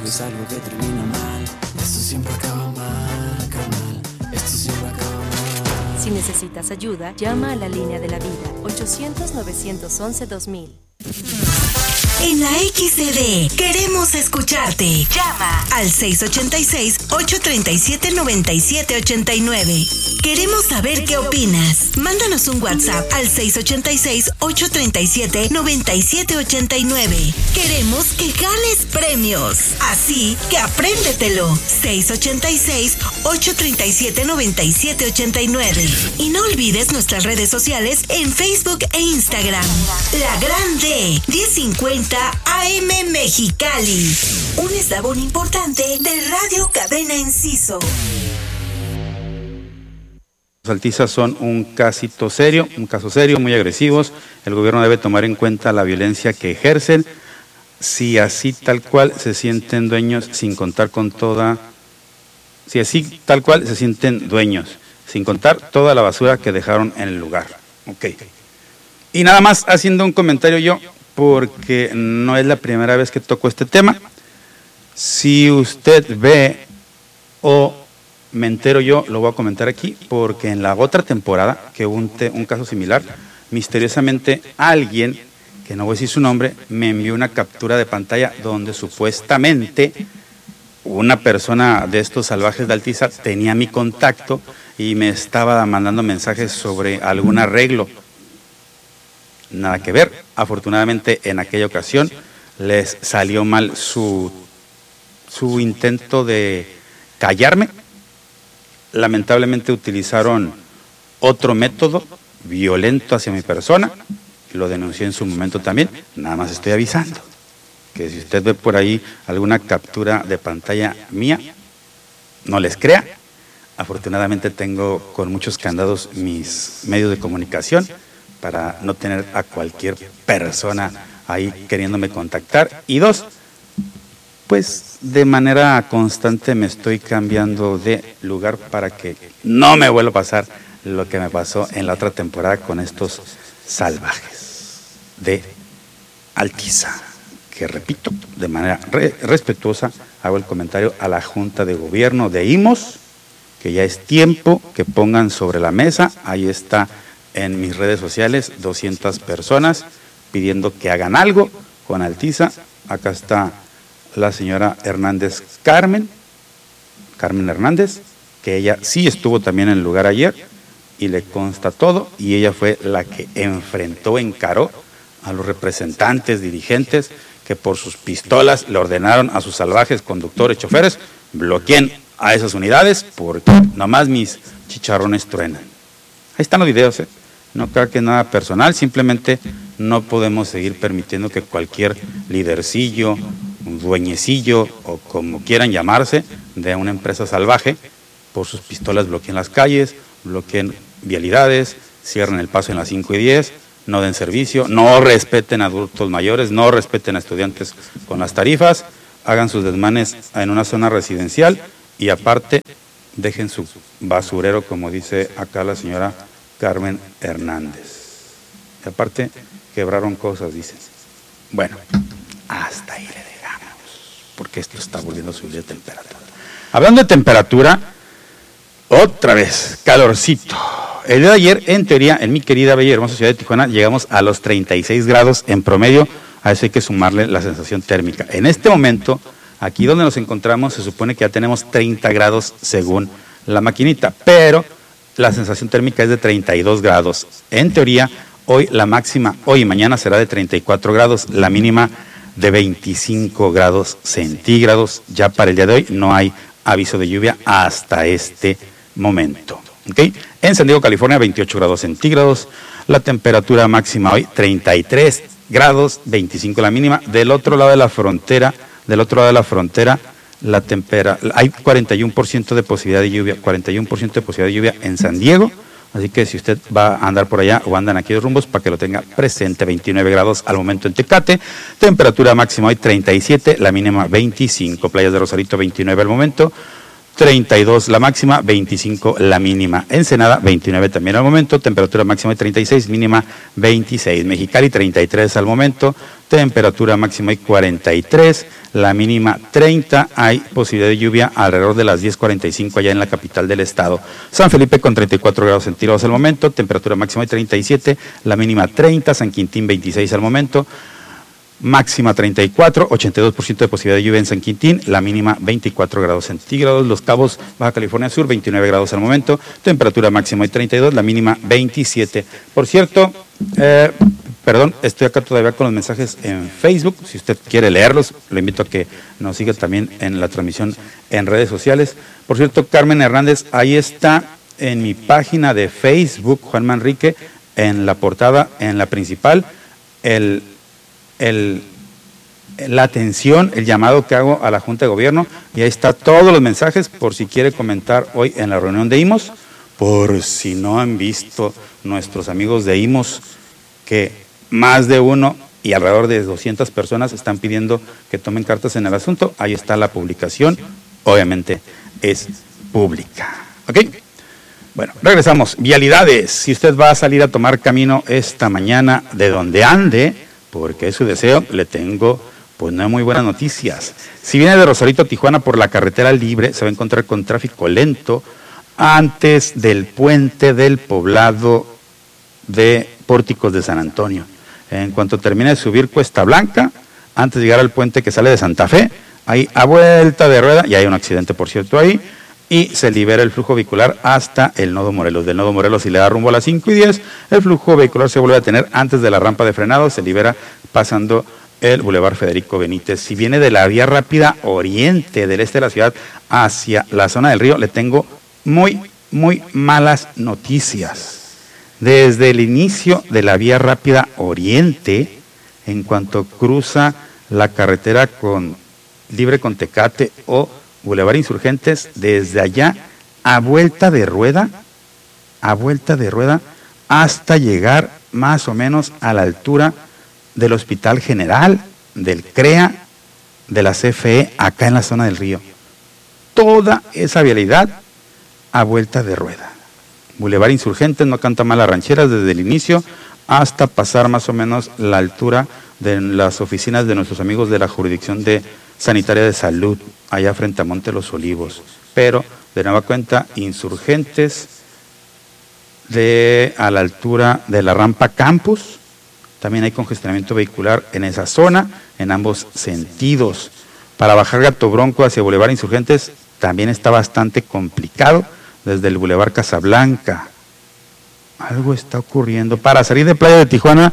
es algo que termina mal. Esto siempre acaba mal, carnal. Esto siempre acaba mal. Si necesitas ayuda, llama a la línea de la vida, 800-911-2000. En la XCD queremos escucharte. Llama al 686-837-9789. Queremos saber qué opinas. Mándanos un WhatsApp al 686-837-9789. Queremos que ganes premios. Así que apréndetelo. 686-837-9789. Y no olvides nuestras redes sociales en Facebook e Instagram. La Grande 1050 AM Mexicali, un eslabón importante de Radio Cadena Enciso. Los Altizas son un caso serio, muy agresivos. El gobierno debe tomar en cuenta la violencia que ejercen, si así tal cual se sienten dueños, sin contar con toda, si así tal cual se sienten dueños, sin contar toda la basura que dejaron en el lugar. Ok. Y nada más haciendo un comentario yo, porque no es la primera vez que toco este tema. Si usted ve o me entero yo, lo voy a comentar aquí, porque en la otra temporada, que hubo un caso similar, misteriosamente alguien, que no voy a decir su nombre, me envió una captura de pantalla donde supuestamente una persona de estos salvajes de Altiza tenía mi contacto y me estaba mandando mensajes sobre algún arreglo. Nada que ver. Afortunadamente en aquella ocasión les salió mal su intento de callarme. Lamentablemente utilizaron otro método violento hacia mi persona. Lo denuncié en su momento también. Nada más estoy avisando que si usted ve por ahí alguna captura de pantalla mía, no les crea. Afortunadamente tengo con muchos candados mis medios de comunicación para no tener a cualquier persona ahí queriéndome contactar. Y dos, pues de manera constante me estoy cambiando de lugar para que no me vuelva a pasar lo que me pasó en la otra temporada con estos salvajes de Altiza. Que repito, de manera respetuosa, hago el comentario a la Junta de Gobierno de IMOS, que ya es tiempo que pongan sobre la mesa, ahí está en mis redes sociales, 200 personas pidiendo que hagan algo con Altiza. Acá está la señora Hernández Carmen Hernández, que ella sí estuvo también en el lugar ayer y le consta todo, y ella fue la que encaró a los representantes, dirigentes, que por sus pistolas le ordenaron a sus salvajes conductores, choferes, bloqueen a esas unidades porque nomás mis chicharrones truenan. Ahí están los videos, No creo que nada personal, simplemente no podemos seguir permitiendo que cualquier lidercillo, dueñecillo o como quieran llamarse, de una empresa salvaje, por sus pistolas bloqueen las calles, bloqueen vialidades, cierren el paso en las 5 y 10, no den servicio, no respeten a adultos mayores, no respeten a estudiantes con las tarifas, hagan sus desmanes en una zona residencial y aparte dejen su basurero, como dice acá la señora Carmen Hernández. Y aparte, quebraron cosas, dicen. Bueno, hasta ahí le dejamos, porque esto está volviendo a subir de temperatura. Hablando de temperatura, otra vez, calorcito. El día de ayer, en teoría, en mi querida, bella y hermosa ciudad de Tijuana, llegamos a los 36 grados en promedio. A eso hay que sumarle la sensación térmica. En este momento, aquí donde nos encontramos, se supone que ya tenemos 30 grados según la maquinita, pero la sensación térmica es de 32 grados. En teoría, hoy la máxima, hoy y mañana será de 34 grados, la mínima de 25 grados centígrados. Ya para el día de hoy no hay aviso de lluvia hasta este momento. ¿Okay? En San Diego, California, 28 grados centígrados, la temperatura máxima hoy 33 grados, 25 la mínima. Del otro lado de la frontera, hay 41% de posibilidad de lluvia, 41% de posibilidad de lluvia en San Diego, así que si usted va a andar por allá o andan aquí de rumbos, para que lo tenga presente, 29 grados al momento en Tecate, temperatura máxima hoy 37, la mínima 25, Playas de Rosarito 29 al momento, 32 la máxima, 25 la mínima. Ensenada, 29 también al momento, temperatura máxima de 36, mínima 26. Mexicali, 33 al momento, temperatura máxima de 43, la mínima 30. Hay posibilidad de lluvia alrededor de las 10:45 allá en la capital del estado. San Felipe con 34 grados centígrados al momento, temperatura máxima de 37, la mínima 30. San Quintín, 26 al momento, máxima 34, 82% de posibilidad de lluvia en San Quintín, la mínima 24 grados centígrados. Los Cabos, Baja California Sur, 29 grados al momento, temperatura máxima de 32, la mínima 27. Por cierto, estoy acá todavía con los mensajes en Facebook. Si usted quiere leerlos, lo invito a que nos siga también en la transmisión en redes sociales. Por cierto, Carmen Hernández, ahí está en mi página de Facebook, Juan Manrique, en la portada, en la principal, la atención, el llamado que hago a la Junta de Gobierno, y ahí está todos los mensajes por si quiere comentar hoy en la reunión de IMOS, por si no han visto nuestros amigos de IMOS que más de uno y alrededor de 200 personas están pidiendo que tomen cartas en el asunto. Ahí está la publicación, obviamente es pública. ¿Ok? Bueno, regresamos. Vialidades. Si usted va a salir a tomar camino esta mañana de donde ande, porque es su deseo, le tengo pues no muy buenas noticias. Si viene de Rosarito a Tijuana por la carretera libre, se va a encontrar con tráfico lento antes del puente del poblado de Pórticos de San Antonio. En cuanto termine de subir Cuesta Blanca, antes de llegar al puente que sale de Santa Fe, ahí a vuelta de rueda, y hay un accidente por cierto ahí, y se libera el flujo vehicular hasta el Nodo Morelos. Del Nodo Morelos, si le da rumbo a las 5:10, el flujo vehicular se vuelve a tener antes de la rampa de frenado, se libera pasando el Boulevard Federico Benítez. Si viene de la vía rápida oriente del este de la ciudad hacia la zona del río, le tengo muy malas noticias. Desde el inicio de la vía rápida oriente, en cuanto cruza la carretera libre con Tecate o Boulevard Insurgentes, desde allá a vuelta de rueda hasta llegar más o menos a la altura del Hospital General, del CREA, de la CFE, acá en la zona del río. Toda esa vialidad a vuelta de rueda. Boulevard Insurgentes, no canta mal las rancheras, desde el inicio hasta pasar más o menos la altura de las oficinas de nuestros amigos de la jurisdicción sanitaria de salud, allá frente a Monte Los Olivos. Pero, de nueva cuenta, Insurgentes, a la altura de la rampa Campus, también hay congestionamiento vehicular en esa zona, en ambos sentidos. Para bajar Gato Bronco hacia Boulevard Insurgentes, también está bastante complicado, desde el Boulevard Casablanca. Algo está ocurriendo. Para salir de Playa de Tijuana,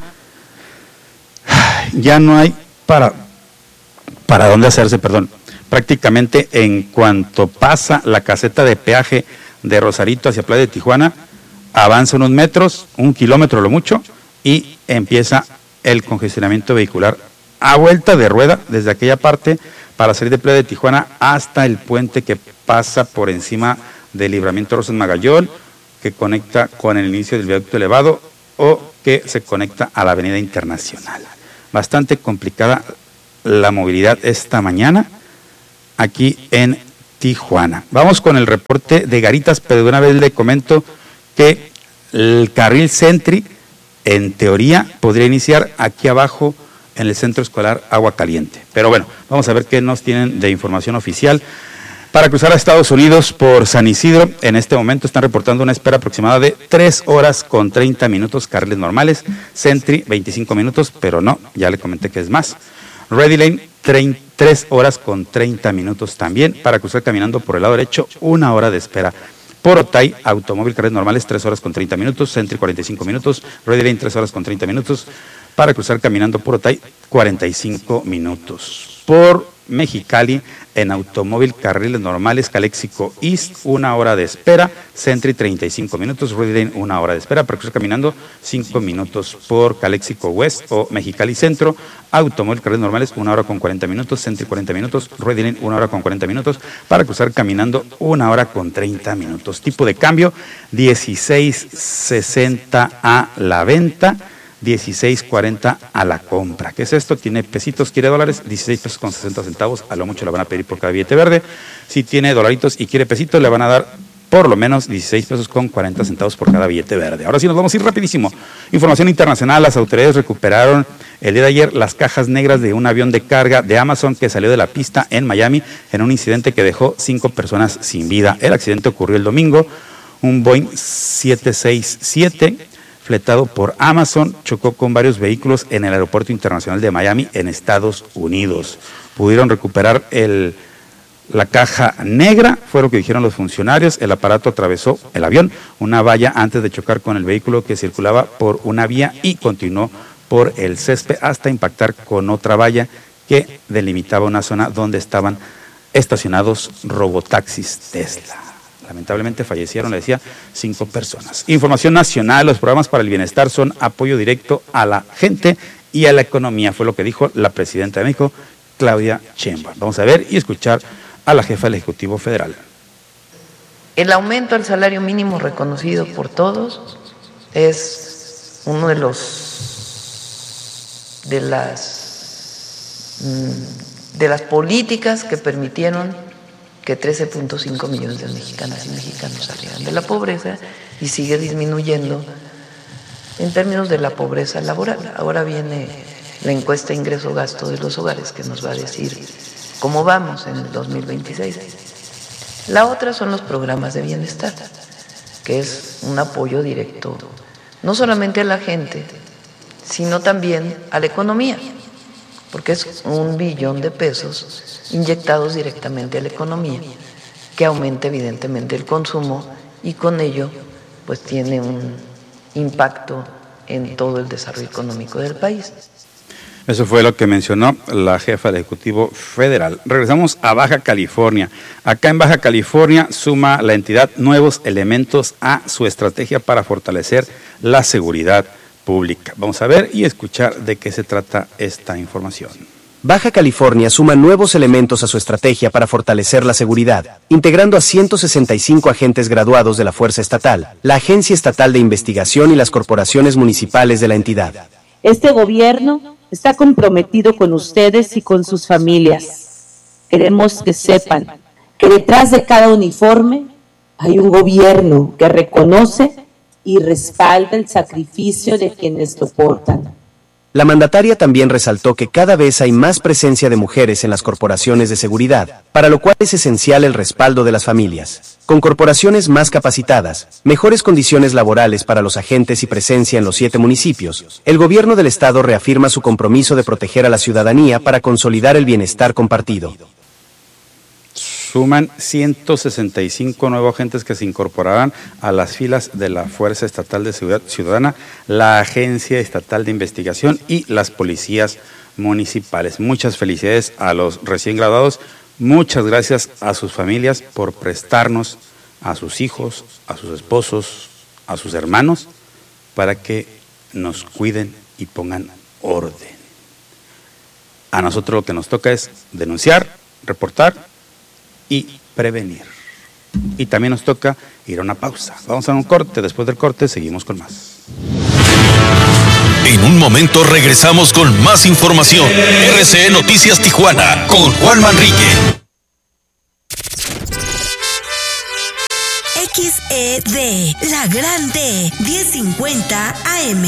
ya no hay para dónde hacerse, prácticamente en cuanto pasa la caseta de peaje de Rosarito hacia Playa de Tijuana, avanza unos metros, 1 kilómetro lo mucho, y empieza el congestionamiento vehicular a vuelta de rueda desde aquella parte para salir de Playa de Tijuana hasta el puente que pasa por encima del Libramiento Rosas Magallón, que conecta con el inicio del viaducto elevado o que se conecta a la Avenida Internacional. Bastante complicada la movilidad esta mañana aquí en Tijuana. Vamos con el reporte de Garitas, pero de una vez le comento que el carril Sentry, en teoría, podría iniciar aquí abajo en el centro escolar Agua Caliente. Pero bueno, vamos a ver qué nos tienen de información oficial. Para cruzar a Estados Unidos por San Isidro, en este momento están reportando una espera aproximada de 3 horas con 30 minutos, carriles normales. Sentry, 25 minutos, pero no, ya le comenté que es más. Ready Lane, 3 horas con 30 minutos también. Para cruzar caminando por el lado derecho, 1 hora de espera. Por Otay, automóvil, carriles normales, 3 horas con 30 minutos. Sentry, 45 minutos. Ready Lane, 3 horas con 30 minutos. Para cruzar caminando por Otay, 45 minutos. Por Mexicali, en automóvil, carriles normales, Calexico East, 1 hora de espera. Sentry, 35 minutos. Ready Lane, 1 hora de espera. Para cruzar caminando, 5 minutos. Por Calexico West o Mexicali Centro, automóvil, carriles normales, 1 hora con 40 minutos. Sentry, 40 minutos. Ready Lane, 1 hora con 40 minutos. Para cruzar caminando, 1 hora con 30 minutos. Tipo de cambio, 16.60 a la venta. 16.40 a la compra. ¿Qué es esto? Tiene pesitos, quiere dólares, 16 pesos con 60 centavos, a lo mucho le van a pedir por cada billete verde. Si tiene dolaritos y quiere pesitos, le van a dar por lo menos 16 pesos con 40 centavos por cada billete verde. Ahora sí nos vamos a ir rapidísimo. Información internacional, las autoridades recuperaron el día de ayer las cajas negras de un avión de carga de Amazon que salió de la pista en Miami en un incidente que dejó 5 personas sin vida. El accidente ocurrió el domingo. Un Boeing 767 fletado por Amazon chocó con varios vehículos en el Aeropuerto Internacional de Miami en Estados Unidos. Pudieron recuperar la caja negra, fue lo que dijeron los funcionarios. El aparato atravesó el avión, una valla antes de chocar con el vehículo que circulaba por una vía y continuó por el césped hasta impactar con otra valla que delimitaba una zona donde estaban estacionados robotaxis Tesla. Lamentablemente fallecieron, le decía, 5 personas. Información nacional, los programas para el bienestar son apoyo directo a la gente y a la economía, fue lo que dijo la presidenta de México, Claudia Sheinbaum. Vamos a ver y escuchar a la jefa del Ejecutivo Federal. El aumento al salario mínimo reconocido por todos es uno de las políticas que permitieron que 13.5 millones de mexicanas y mexicanos salieran de la pobreza y sigue disminuyendo en términos de la pobreza laboral. Ahora viene la encuesta ingreso-gasto de los hogares que nos va a decir cómo vamos en el 2026. La otra son los programas de bienestar, que es un apoyo directo no solamente a la gente, sino también a la economía, porque es 1 billón de pesos inyectados directamente a la economía, que aumenta evidentemente el consumo y con ello pues tiene un impacto en todo el desarrollo económico del país. Eso fue lo que mencionó la jefa del Ejecutivo Federal. Regresamos a Baja California. Acá en Baja California suma la entidad nuevos elementos a su estrategia para fortalecer la seguridad pública. Vamos a ver y escuchar de qué se trata esta información. Baja California suma nuevos elementos a su estrategia para fortalecer la seguridad, integrando a 165 agentes graduados de la Fuerza Estatal, la Agencia Estatal de Investigación y las corporaciones municipales de la entidad. Este gobierno está comprometido con ustedes y con sus familias. Queremos que sepan que detrás de cada uniforme hay un gobierno que reconoce y respalda el sacrificio de quienes lo portan. La mandataria también resaltó que cada vez hay más presencia de mujeres en las corporaciones de seguridad, para lo cual es esencial el respaldo de las familias. Con corporaciones más capacitadas, mejores condiciones laborales para los agentes y presencia en los 7 municipios, el gobierno del estado reafirma su compromiso de proteger a la ciudadanía para consolidar el bienestar compartido. Suman 165 nuevos agentes que se incorporarán a las filas de la Fuerza Estatal de Seguridad Ciudadana, la Agencia Estatal de Investigación y las policías municipales. Muchas felicidades a los recién graduados, muchas gracias a sus familias por prestarnos a sus hijos, a sus esposos, a sus hermanos, para que nos cuiden y pongan orden. A nosotros lo que nos toca es denunciar, reportar y prevenir. Y también nos toca ir a una pausa. Vamos a un corte, después del corte seguimos con más. En un momento regresamos con más información. RCE Noticias Tijuana con Juan Manrique. XED, La Grande, 1050 AM.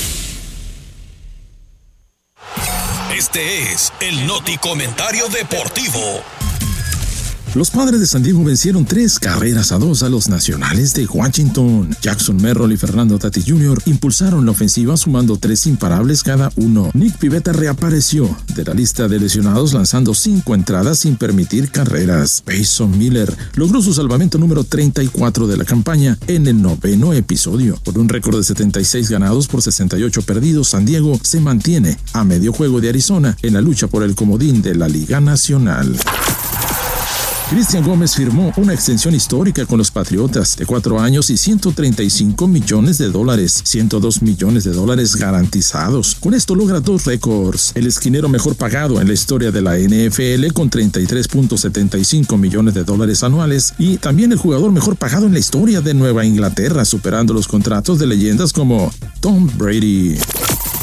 Este es el Noti Comentario Deportivo. Los Padres de San Diego vencieron 3-2 a los Nacionales de Washington. Jackson Merrill y Fernando Tatis Jr. impulsaron la ofensiva sumando 3 imparables cada uno. Nick Pivetta reapareció de la lista de lesionados lanzando 5 entradas sin permitir carreras. Peyton Miller logró su salvamento número 34 de la campaña en el 9º episodio. Con un récord de 76 ganados por 68 perdidos, San Diego se mantiene a medio juego de Arizona en la lucha por el comodín de la Liga Nacional. Cristian Gómez firmó una extensión histórica con los Patriotas de 4 años y $135 millones, $102 millones garantizados. Con esto logra 2 récords. El esquinero mejor pagado en la historia de la NFL con $33.75 millones anuales y también el jugador mejor pagado en la historia de Nueva Inglaterra, superando los contratos de leyendas como Tom Brady.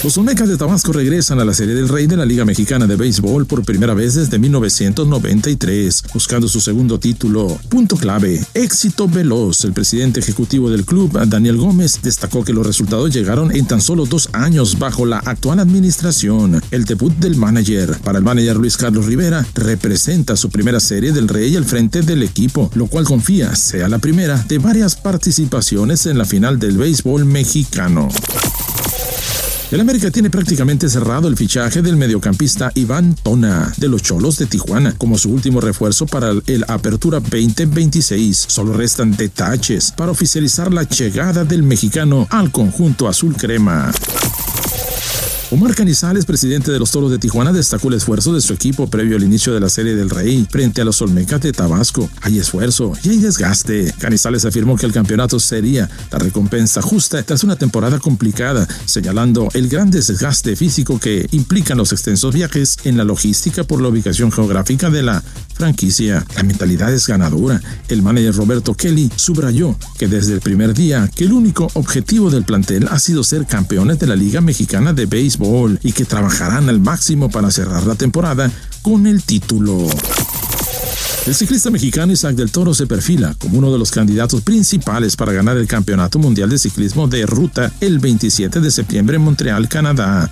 Los Olmecas de Tabasco regresan a la Serie del Rey de la Liga Mexicana de Béisbol por primera vez desde 1993, buscando su segundo título. Punto clave: éxito veloz. El presidente ejecutivo del club, Daniel Gómez, destacó que los resultados llegaron en tan solo 2 años bajo la actual administración. El debut del manager para el manager Luis Carlos Rivera representa su primera Serie del Rey al frente del equipo, lo cual confía sea la primera de varias participaciones en la final del béisbol mexicano. El América tiene prácticamente cerrado el fichaje del mediocampista Iván Tona de los Xolos de Tijuana como su último refuerzo para el Apertura 2026. Solo restan detalles para oficializar la llegada del mexicano al conjunto azul crema. Omar Canizales, presidente de los Toros de Tijuana, destacó el esfuerzo de su equipo previo al inicio de la Serie del Rey frente a los Olmecas de Tabasco. Hay esfuerzo y hay desgaste. Canizales afirmó que el campeonato sería la recompensa justa tras una temporada complicada, señalando el gran desgaste físico que implican los extensos viajes en la logística por la ubicación geográfica de la franquicia. La mentalidad es ganadora. El manager Roberto Kelly subrayó que desde el primer día que el único objetivo del plantel ha sido ser campeones de la Liga Mexicana de Béisbol y que trabajarán al máximo para cerrar la temporada con el título. El ciclista mexicano Isaac del Toro se perfila como uno de los candidatos principales para ganar el Campeonato Mundial de Ciclismo de Ruta el 27 de septiembre en Montreal, Canadá.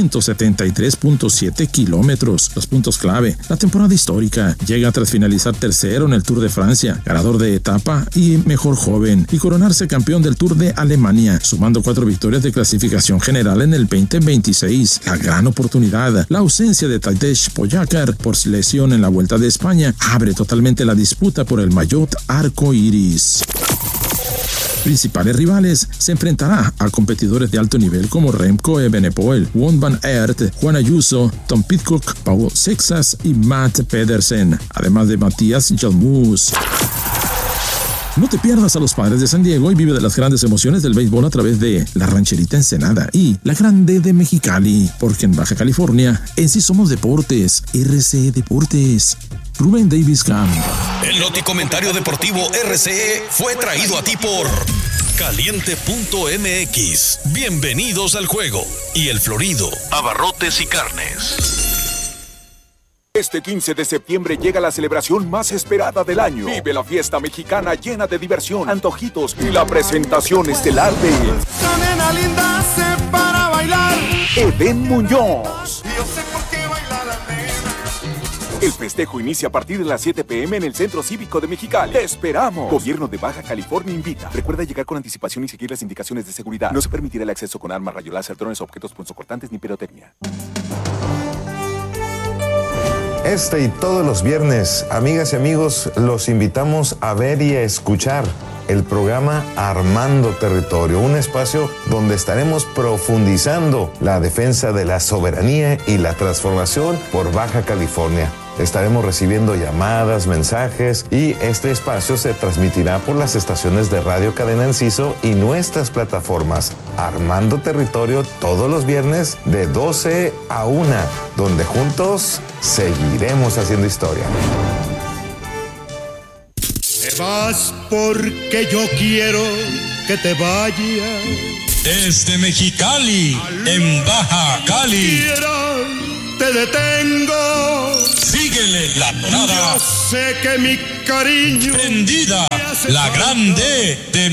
273.7 kilómetros. Los puntos clave: la temporada histórica. Llega tras finalizar tercero en el Tour de Francia, ganador de etapa y mejor joven, y coronarse campeón del Tour de Alemania, sumando 4 victorias de clasificación general en el 2026. La gran oportunidad: la ausencia de Tadej Pogačar por lesión en la Vuelta de España abre totalmente la disputa por el maillot arco iris. Principales rivales: se enfrentará a competidores de alto nivel como Remco Evenepoel, Wout van Aert, Juan Ayuso, Tom Pidcock, Pau Sexas y Matt Pedersen, además de Matías Jalmus. No te pierdas a los Padres de San Diego y vive de las grandes emociones del béisbol a través de La Rancherita Ensenada y La Grande de Mexicali, porque en Baja California en sí somos deportes. RCE Deportes. Rubén Davis Camp. El noticomentario deportivo RCE fue traído a ti por Caliente.mx. Bienvenidos al juego. Y El Florido, abarrotes y carnes. Este 15 de septiembre llega la celebración más esperada del año. Vive la fiesta mexicana llena de diversión, antojitos y la presentación estelar de Esta nena linda se para bailar. Edén Muñoz. Yo sé por qué baila la nena. El festejo inicia a partir de las 7 p.m. en el Centro Cívico de Mexicali. ¡Te esperamos! Gobierno de Baja California invita. Recuerda llegar con anticipación y seguir las indicaciones de seguridad. No se permitirá el acceso con armas, rayos láser, drones, objetos punzocortantes ni pirotecnia. Este y todos los viernes, amigas y amigos, los invitamos a ver y a escuchar el programa Armando Territorio, un espacio donde estaremos profundizando la defensa de la soberanía y la transformación por Baja California. Estaremos recibiendo llamadas, mensajes y este espacio se transmitirá por las estaciones de Radio Cadena Enciso y nuestras plataformas. Armando Territorio todos los viernes de 12 a 1, donde juntos seguiremos haciendo historia. Te vas porque yo quiero que te vayas. Desde Mexicali, en Baja Cali. Te detengo. Síguele la nada. Yo sé que mi cariño prendida, La Grande de